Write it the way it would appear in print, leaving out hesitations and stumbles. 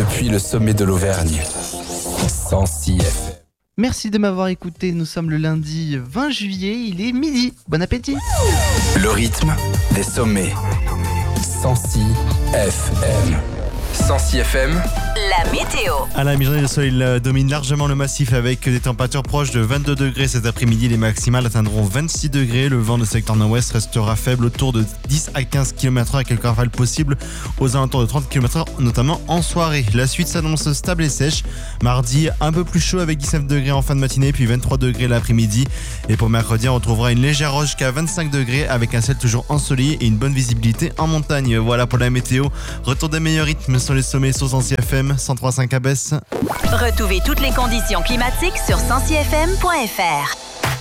depuis le sommet de l'Auvergne. 106 FM. Merci de m'avoir écouté, nous sommes le lundi 20 juillet, il est midi. Bon appétit. Le rythme des sommets. 106 FM. 106 FM. La météo. À la mi-journée, le soleil domine largement le massif avec des températures proches de 22 degrés cet après-midi. Les maximales atteindront 26 degrés. Le vent de secteur nord-ouest restera faible autour de 10 à 15 km/h avec quelques rafales possibles aux alentours de 30 km/h, notamment en soirée. La suite s'annonce stable et sèche. Mardi, un peu plus chaud avec 19 degrés en fin de matinée, puis 23 degrés l'après-midi. Et pour mercredi, on retrouvera une légère hausse jusqu'à 25 degrés avec un ciel toujours ensoleillé et une bonne visibilité en montagne. Voilà pour la météo. Retour des meilleurs rythmes sur les sommets sur 106 FM, 103.5 à Besse. Retrouvez toutes les conditions climatiques sur 106fm.fr.